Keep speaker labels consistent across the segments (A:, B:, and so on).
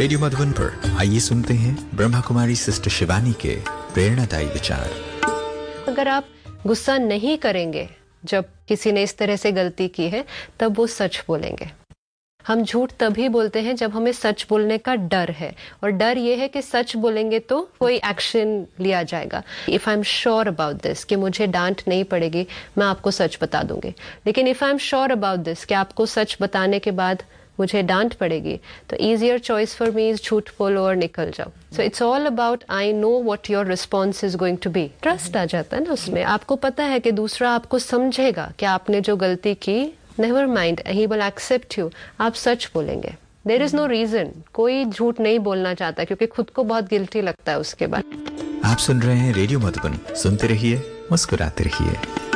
A: Radio Madhuban पर आइए सुनते हैं ब्रह्मा कुमारी सिस्टर शिवानी के प्रेरणादायी विचार।
B: अगर आप गुस्सा नहीं करेंगे जब किसी ने इस तरह से गलती की है, तब वो सच बोलेंगे। हम झूठ तभी बोलते हैं जब हमें सच बोलने का डर है, और डर ये है कि सच बोलेंगे तो कोई एक्शन लिया जाएगा। If I am sure about this कि मुझे डांट नहीं पड़ेगी, मैं आपको सच बता दूंगी। लेकिन if I am sure about this कि आपको सच बताने के बाद मुझे डांट पड़ेगी, तो easier choice for me is झूठ बोलो और निकल जाओ। So it's all about I know what your response is going to be. Trust आ जाता है ना उसमें। आपको पता है कि दूसरा आपको समझेगा कि आपने जो गलती की, never mind, he will accept you. आप सच बोलेंगे। There is no reason. कोई झूठ नहीं बोलना चाहता क्योंकि खुद को बहुत गिल्टी लगता है उसके बाद।
A: आप सुन रहे हैं रेडियो मधुबन। सुनते रहिए, मुस्कुराते रहिए।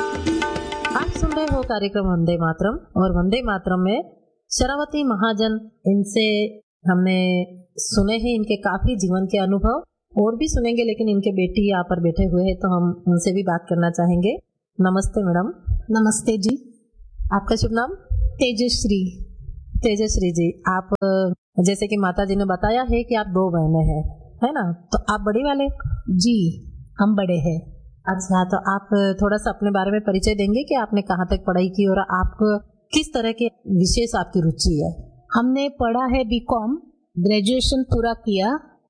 C: आप सुन रहे हो कार्यक्रम वंदे मातरम, और वंदे मातरम में शरावती महाजन, इनसे हमने सुने हैं इनके काफी जीवन के अनुभव, और भी सुनेंगे, लेकिन इनके बेटी यहाँ पर बैठे हुए हैं तो हम उनसे भी बात करना चाहेंगे। नमस्ते मैडम।
D: नमस्ते जी।
C: आपका शुभ नाम?
D: तेजश्री।
C: तेजश्री जी, आप जैसे कि माता जी ने बताया है कि आप 2 बहनें हैं, है ना? तो आप बड़ी वाले?
D: जी, हम बड़े हैं।
C: अच्छा, तो आप थोड़ा सा अपने बारे में परिचय देंगे कि आपने कहाँ तक पढ़ाई की और आप किस तरह के विशेष आपकी रुचि है?
D: हमने पढ़ा है बीकॉम, ग्रेजुएशन पूरा किया,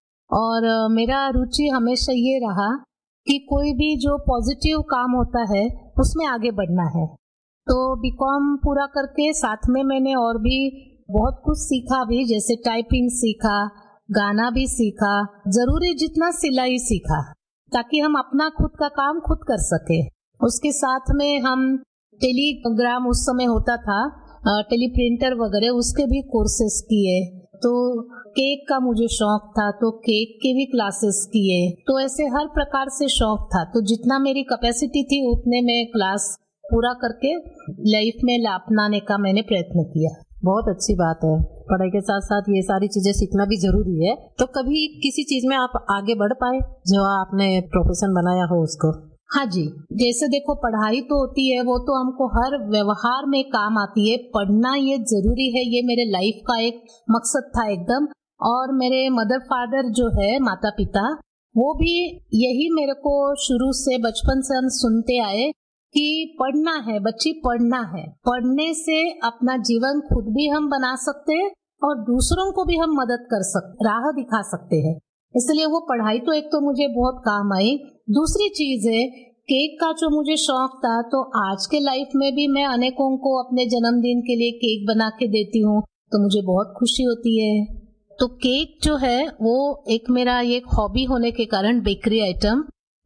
D: और मेरा रुचि हमेशा ये रहा कि कोई भी जो पॉजिटिव काम होता है उसमें आगे बढ़ना है। तो बीकॉम पूरा करके साथ में मैंने और भी बहुत कुछ सीखा भी, जैसे टाइपिंग सीखा, गाना भी सीखा, जरूरी जितना सिलाई सीखा, ताकि हम अपना खुद का काम खुद कर सके। उसके साथ में हम टेलीग्राम उस समय होता था, टेलीप्रिंटर वगैरह, उसके भी कोर्सेस किए। तो केक का मुझे शौक था, तो केक के भी क्लासेस किए। तो ऐसे हर प्रकार से शौक था। तो जितना मेरी कैपेसिटी थी उतने में क्लास पूरा करके लाइफ में अपनाने का मैंने प्रयत्न किया।
C: बहुत अच्छी बात है। पढ़ाई के साथ साथ ये सारी चीजें सीखना भी जरूरी है। तो कभी किसी चीज में आप आगे बढ़ पाए जो आपने प्रोफेशन बनाया हो उसको?
D: हाँ जी, जैसे देखो, पढ़ाई तो होती है, वो तो हमको हर व्यवहार में काम आती है। पढ़ना ये जरूरी है, ये मेरे लाइफ का एक मकसद था एकदम। और मेरे मदर फादर जो है, माता पिता, वो भी यही मेरे को शुरू से बचपन से हम सुनते आए कि पढ़ना है बच्ची, पढ़ना है। पढ़ने से अपना जीवन खुद भी हम बना सकते हैं और दूसरों को भी हम मदद कर सकते, राह दिखा सकते हैं। इसलिए वो पढ़ाई तो एक तो मुझे बहुत काम आई। दूसरी चीज है, केक का जो मुझे शौक था, तो आज के लाइफ में भी मैं अनेकों को अपने जन्मदिन के लिए केक बना के देती हूँ, तो मुझे बहुत खुशी होती है। तो केक जो है वो एक मेरा ये हॉबी होने के कारण, बेकरी आइटम,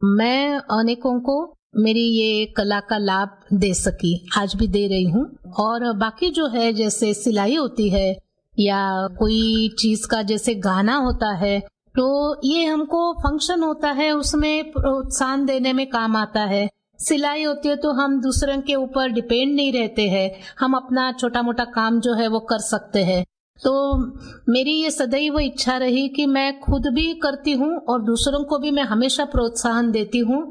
D: मैं अनेकों को मेरी ये कला का लाभ दे सकी, आज भी दे रही हूँ। और बाकी जो है, जैसे सिलाई होती है या कोई चीज का जैसे गाना होता है, तो ये हमको फंक्शन होता है उसमें प्रोत्साहन देने में काम आता है। सिलाई होती है तो हम दूसरों के ऊपर डिपेंड नहीं रहते हैं, हम अपना छोटा मोटा काम जो है वो कर सकते हैं। तो मेरी ये सदैव इच्छा रही कि मैं खुद भी करती हूँ और दूसरों को भी मैं हमेशा प्रोत्साहन देती हूँ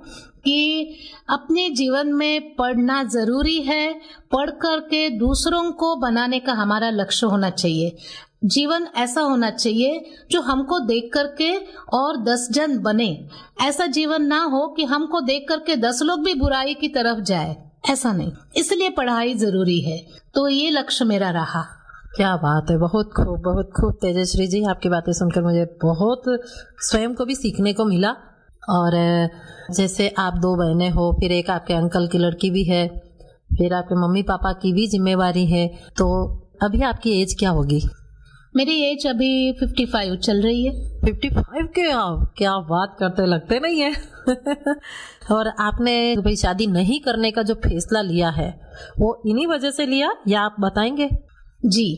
D: कि अपने जीवन में पढ़ना जरूरी है। पढ़ करके दूसरों को बनाने का हमारा लक्ष्य होना चाहिए। जीवन ऐसा होना चाहिए जो हमको देख करके और 10 जन बने। ऐसा जीवन ना हो कि हमको देख करके 10 लोग भी बुराई की तरफ जाए, ऐसा नहीं। इसलिए पढ़ाई जरूरी है। तो ये लक्ष्य मेरा रहा।
C: क्या बात है, बहुत खूब, बहुत खूब। तेजश्री जी, आपकी बातें सुनकर मुझे बहुत स्वयं को भी सीखने को मिला। और जैसे आप 2 बहनें हो, फिर एक आपके अंकल की लड़की भी है, फिर आपके मम्मी पापा की भी जिम्मेवारी है, तो अभी आपकी एज क्या होगी?
D: मेरी एज अभी 55 चल रही है।
C: 55 के आप क्या बात करते, लगते नहीं है। और आपने भाई शादी नहीं करने का जो फैसला लिया है, वो इन्हीं वजह से लिया या आप बताएंगे?
D: जी,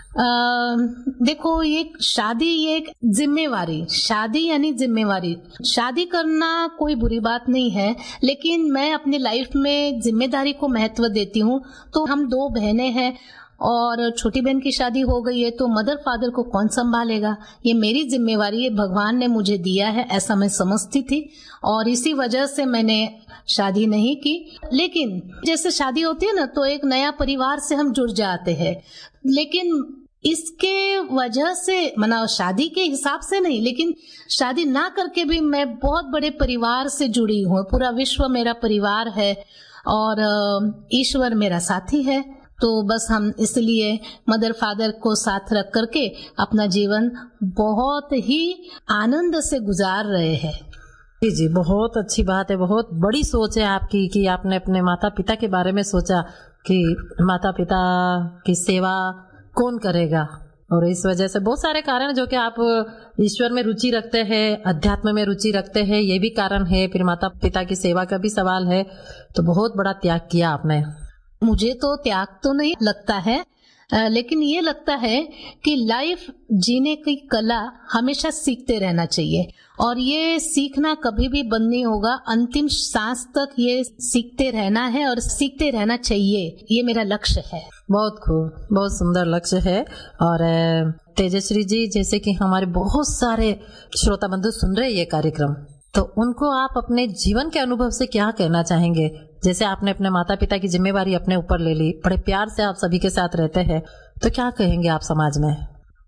D: देखो, ये शादी, ये एक जिम्मेवारी, शादी यानी जिम्मेवारी। शादी करना कोई बुरी बात नहीं है, लेकिन मैं अपनी लाइफ में जिम्मेदारी को महत्व देती हूँ। तो हम 2 बहनें हैं और छोटी बहन की शादी हो गई है, तो मदर फादर को कौन संभालेगा? ये मेरी जिम्मेवारी है, भगवान ने मुझे दिया है, ऐसा मैं समझती थी। और इसी वजह से मैंने शादी नहीं की। लेकिन जैसे शादी होती है ना, तो एक नया परिवार से हम जुड़ जाते हैं। लेकिन इसके वजह से मना शादी के हिसाब से नहीं, लेकिन शादी ना करके भी मैं बहुत बड़े परिवार से जुड़ी हूँ। पूरा विश्व मेरा परिवार है और ईश्वर मेरा साथी है। तो बस हम इसलिए मदर फादर को साथ रख करके अपना जीवन बहुत ही आनंद से गुजार रहे हैं।
C: जी जी, बहुत अच्छी बात है, बहुत बड़ी सोच है आपकी कि आपने अपने माता पिता के बारे में सोचा कि माता पिता की सेवा कौन करेगा। और इस वजह से बहुत सारे कारण जो कि आप ईश्वर में रुचि रखते हैं, अध्यात्म में रुचि रखते हैं, ये भी कारण है। फिर माता पिता की सेवा का भी सवाल है, तो बहुत बड़ा त्याग किया आपने।
D: मुझे तो त्याग तो नहीं लगता है, लेकिन ये लगता है कि लाइफ जीने की कला हमेशा सीखते रहना चाहिए और ये सीखना कभी भी बंद नहीं होगा। अंतिम सांस तक ये सीखते रहना है और सीखते रहना चाहिए, ये मेरा लक्ष्य है।
C: बहुत खूब, बहुत सुंदर लक्ष्य है। और तेजश्री जी, जैसे कि हमारे बहुत सारे श्रोता बंधु सुन रहे ये कार्यक्रम, तो उनको आप अपने जीवन के अनुभव से क्या कहना चाहेंगे? जैसे आपने अपने माता पिता की जिम्मेवारी अपने ऊपर ले ली, बड़े प्यार से आप सभी के साथ रहते हैं, तो क्या कहेंगे आप समाज में?